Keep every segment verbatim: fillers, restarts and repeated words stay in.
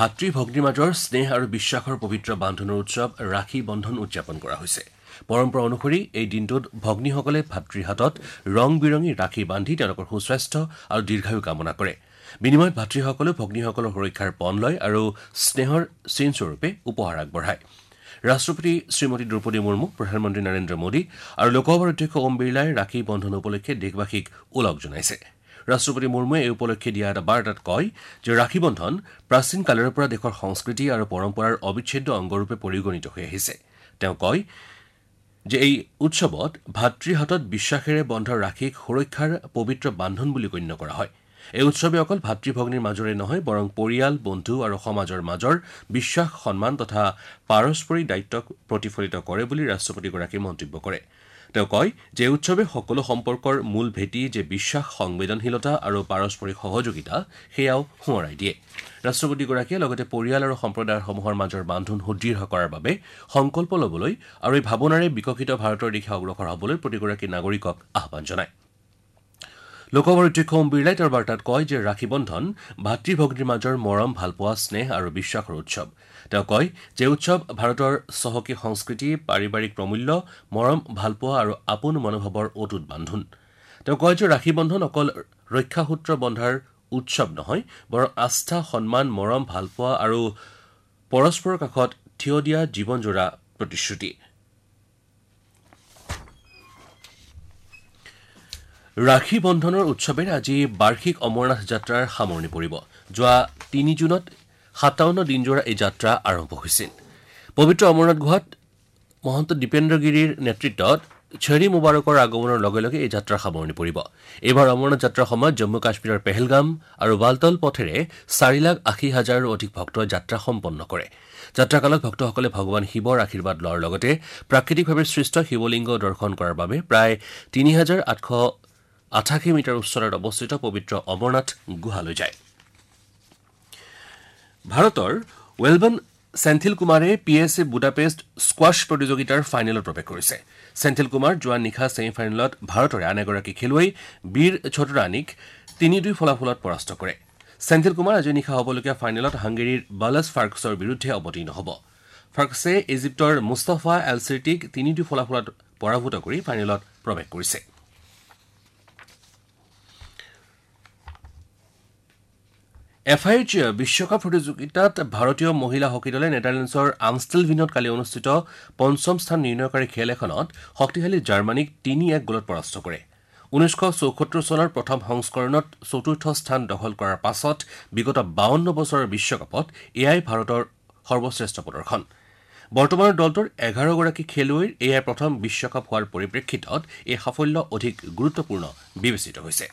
ভাতৃ ভগ্নীৰ মাজৰ স্নেহ আৰু বিশ্বাসৰ পবিত্ৰ বান্ধোনৰ উৎসৱ ৰাখী বন্ধন উদযাপন কৰা হৈছে। পৰম্পৰা অনুসৰি এই দিনটোত ভগ্নীসকলে ভাতৃৰ হাতত ৰং বিৰঙী ৰাখী বান্ধি তেওঁলোকৰ সুস্বাস্থ্য আৰু দীৰ্ঘায়ু কামনা কৰে। বিনিময়ত ভাতৃসকলেও ভগ্নীসকলৰ সুৰক্ষাৰ পণ লয় আৰু স্নেহৰ চিনস্বৰূপে উপহাৰ আগবঢ়ায়। ৰাষ্ট্ৰপতি শ্ৰীমতী দ্ৰৌপদী মুৰ্মু, প্ৰধানমন্ত্ৰী নৰেন্দ্ৰ মোদী আৰু লোকসভাৰ অধ্যক্ষ ওম বিৰলাই ৰাখী বন্ধন উপলক্ষে দেশবাসীক ওলগ জনাইছে। ৰাষ্ট্ৰপতি মুৰ্মুৱে এই উপলক্ষে দিয়া এটা বাৰ্তাত কয় যে ৰাখী বন্ধন প্ৰাচীন কালৰে পৰা দেশৰ সংস্কৃতি আৰু পৰম্পৰাৰ অবিচ্ছেদ্য অংগৰূপে পৰিগণিত হৈ আহিছে। তেওঁ কয় যে এই উৎসৱত ভাতৃৰ হাতত বিশ্বাসেৰে বন্ধ ৰাখীক সুৰক্ষাৰ পবিত্ৰ বান্ধন বুলি গণ্য কৰা হয়। এই উৎসৱে অকল ভাতৃ ভগ্নীৰ মাজৰে নহয়, বৰং পৰিয়াল, বন্ধু আৰু সমাজৰ মাজৰ বিশ্বাস, সন্মান তথা পাৰস্পৰিক দায়িত্বক প্ৰতিফলিত কৰে বুলি ৰাষ্ট্ৰপতিগৰাকীয়ে মন্তব্য কৰে। তেওঁ কয় যে এই উৎসৱে সকলো সম্পৰ্কৰ মূল ভেটি যে বিশ্বাস, সংবেদনশীলতা আৰু পাৰস্পৰিক সহযোগিতা সেয়াও সোঁৱৰাই দিয়ে। ৰাষ্ট্ৰপতিগৰাকীয়ে লগতে পৰিয়াল আৰু সম্প্ৰদায়সমূহৰ মাজৰ বান্ধোন সুদৃঢ় কৰাৰ বাবে সংকল্প ল'বলৈ আৰু এই ভাৱনাৰে বিকশিত ভাৰতৰ দিশে অগ্ৰসৰ হ'বলৈ প্ৰতিগৰাকী নাগৰিকক আহ্বান জনায়। লোকসভাৰ অধ্যক্ষ ওম বিৰলাই তেওঁৰ বাৰ্তাত কয় যে ৰাখী বন্ধন ভাতৃ ভগ্নীৰ মাজৰ মৰম, ভালপোৱা, স্নেহ আৰু বিশ্বাসৰ উৎসৱ। তেওঁ কয় যে উৎসৱ ভাৰতৰ চহকী সংস্কৃতি, পাৰিবাৰিক প্ৰমূল্য, মৰম, ভালপোৱা আৰু আপোন মনোভাৱৰ অটুট বান্ধোন। তেওঁ কয় যে ৰাখী বন্ধন অকল ৰক্ষাসূত্ৰ বন্ধাৰ উৎসৱ নহয়, বৰং আস্থা, সন্মান, মৰম, ভালপোৱা আৰু পৰস্পৰৰ কাষত থিয় দিয়া জীৱনজোৰা প্ৰতিশ্ৰুতি। ৰাখী বন্ধনৰ উৎসৱেৰে আজি বাৰ্ষিক অমৰনাথ যাত্ৰাৰ সামৰণি পৰিব। যোৱা তিনি জুনত সাতাৱন্ন দিনজোৰা এই যাত্ৰা আৰম্ভ হৈছিল। পবিত্ৰ অমৰনাথ গুহাত মহন্ত দীপেন্দ্ৰগিৰিৰ নেতৃত্বত শ্বৰী মুবাৰকৰ আগমনৰ লগে লগে এই যাত্ৰাৰ সামৰণি পৰিব। এইবাৰ অমৰনাথ যাত্ৰাৰ সময়ত জম্মু কাশ্মীৰৰ পেহেলগাম আৰু বালতল পথেৰে চাৰি লাখ আশী হাজাৰৰো অধিক ভক্তই যাত্ৰা সম্পন্ন কৰে। যাত্ৰাকালত ভক্তসকলে ভগৱান শিৱৰ আশীৰ্বাদ লোৱাৰ লগতে প্ৰাকৃতিকভাৱে সৃষ্ট শিৱলিংগ দৰ্শন কৰাৰ বাবে প্ৰায় তিনি হাজাৰ আঠশ আঠাশী মিটাৰ উচ্চতাত অৱস্থিত পবিত্ৰ অমৰনাথ গুহালৈ যায়। ভাৰতৰ ৱেলবন ছেন্থিল কুমাৰে পি এছ এ বুদাপেষ্ট স্কোৱাছ প্ৰতিযোগিতাৰ ফাইনেলত প্ৰৱেশ কৰিছে। ছেন্থিল কুমাৰ যোৱা নিশা ছেমি ফাইনেলত ভাৰতৰে আন এগৰাকী খেলুৱৈ বীৰ ছটোৰানীক তিনি দুই ফলাফলত পৰাস্ত কৰে। ছেন্থিল কুমাৰ আজি নিশা হ'বলগীয়া ফাইনেলত হাংগেৰীৰ বালাছ ফাৰ্কছৰ বিৰুদ্ধে অৱতীৰ্ণ হ'ব। ফাৰ্কছে ইজিপ্তৰ মুস্তাফা এল চিৰ্টিক তিনি দুই ফলাফলত পৰাভূত কৰি ফাইনেলত প্ৰৱেশ কৰিছে। এফ আই এইচ বিশ্বকাপ প্ৰতিযোগিতাত ভাৰতীয় মহিলা হকী দলে নেদাৰলেণ্ডছৰ আমষ্টেলভিনত কালি অনুষ্ঠিত পঞ্চম স্থান নিৰ্ণয়কাৰী খেল এখনত শক্তিশালী জাৰ্মানীক তিনি এক গ'লত পৰাস্ত কৰে। ঊনৈছশ চৌসত্তৰ চনৰ প্ৰথম সংস্কৰণত চতুৰ্থ স্থান দখল কৰাৰ পাছত বিগত বাৱন্ন বছৰৰ বিশ্বকাপত এয়াই ভাৰতৰ সৰ্বশ্ৰেষ্ঠ প্ৰদৰ্শন। বৰ্তমানৰ দলটোৰ এঘাৰগৰাকী খেলুৱৈৰ এয়াই প্ৰথম বিশ্বকাপ হোৱাৰ পৰিপ্ৰেক্ষিতত এই সাফল্য অধিক গুৰুত্বপূৰ্ণ বিবেচিত হৈছে।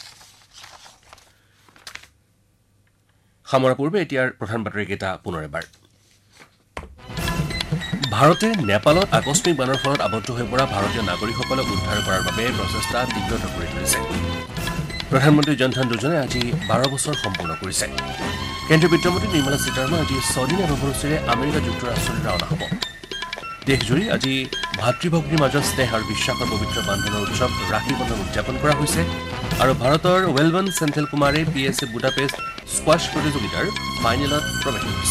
সামৰাৰ পূৰ্বে এতিয়াৰ প্ৰধান বাতৰিকেইটা পুনৰ এবাৰ। ভাৰতে নেপালত আকস্মিক বানৰ ফলত আবদ্ধ হৈ পৰা ভাৰতীয় নাগৰিকসকলক উদ্ধাৰ কৰাৰ বাবে প্ৰচেষ্টা তীব্ৰতৰ কৰি তুলিছে। প্ৰধানমন্ত্ৰী জনধন যোজনাই আজি বাৰ বছৰ সম্পূৰ্ণ কৰিছে। কেন্দ্ৰীয় বিত্তমন্ত্ৰী নিৰ্মলা সীতাৰমণ আজি ছদিনীয়া ভ্ৰমণসূচীৰে আমেৰিকা যুক্তৰাষ্ট্ৰলৈ ৰাওনা হ'ব। দেশজুৰি আজি ভাতৃ ভগ্নীৰ মাজত স্নেহ আৰু বিশ্বাসৰ পবিত্ৰ বান্ধোনৰ উৎসৱ ৰাখী বন্ধন উদযাপন কৰা হৈছে আৰু ভাৰতৰ ৱেলবন ছেন্থিল কুমাৰে পি এছ এ বুদাপেষ্ট স্কোৱাছ প্ৰতিযোগিতাৰ ফাইনেলত প্ৰৱেশ কৰিছে।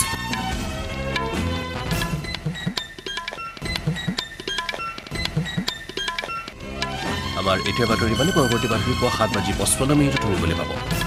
আমাৰ এতিয়া বাতৰি মানে পৰৱৰ্তী বাতৰি পুৱা সাত বাজি পঁচপন্ন মিনিটত শুনিবলৈ পাব।